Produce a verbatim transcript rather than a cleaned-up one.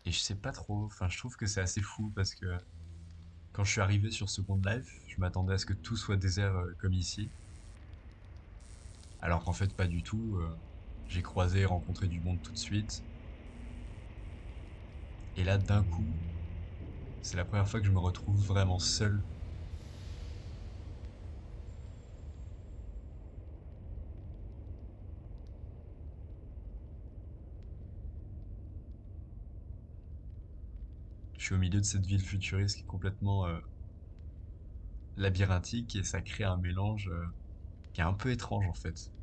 Et je sais pas trop, enfin je trouve que c'est assez fou parce que quand je suis arrivé sur Second Life, je m'attendais à ce que tout soit désert euh, comme ici. Alors qu'en fait pas du tout. euh, J'ai croisé et rencontré du monde tout de suite. Et là d'un coup, c'est la première fois que je me retrouve vraiment seul. Je suis au milieu de cette ville futuriste qui est complètement euh, labyrinthique et ça crée un mélange euh, qui est un peu étrange en fait.